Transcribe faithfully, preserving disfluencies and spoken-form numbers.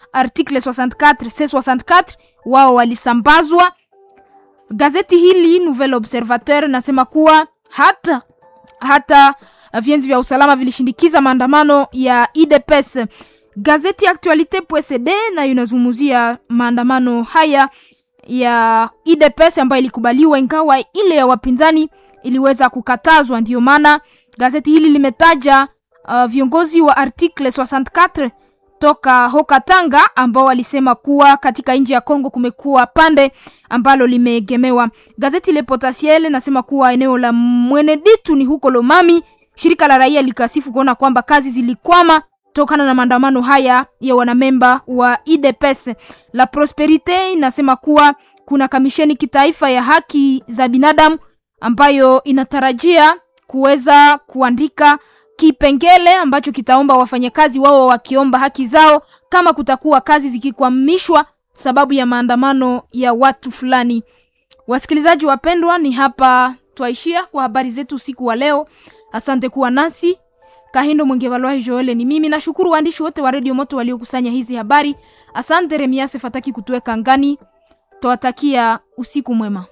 article soixante-quatre C soixante-quatre wao walisambazwa. Gazeti hili Nouvel Observateur nasema kuwa hata hata vienzi vya usalama vilishindikiza maandamano ya I D P S. Gazeti Actualite.cd na inazungumzia maandamano haya ya I D P S ambayo ilikubaliwa ingawa ile ya wapinzani iliweza kukatazwa. Ndio maana gazeti hili limetaja uh, viongozi wa article soixante-quatre toka Hokatanga ambao walisema kuwa katika nchi ya Kongo kumekuwa pande ambalo limeegemewa. Gazeti Le Potentiel nasema kuwa eneo la Mweneditu ni huko Lomami, shirika la raia likasifu kuona kwamba kazi zilikwama tokana na maandamano haya ya wanamemba wa I D P S. La Prosperite inasema kuwa kuna kamisheni kitaifa ya haki za binadamu ambayo inatarajia kuweza kuandika kipengele ambacho kitaomba wafanyakazi wao wakiomba haki zao kama kutakuwa kazi zikikwamishwa sababu ya maandamano ya watu fulani. Wasikilizaji wapendwa, ni hapa tuaishia kwa habari zetu siku wa leo. Asante kuwa nasi. Kahindo Mwengevalwa Joel ni mimi. Nashukuru waandishi wote wa Radio Moto waliokusanya hizi habari. Asante Remiase Fataki kutuweka ngani. Tuwatakia usiku mwema.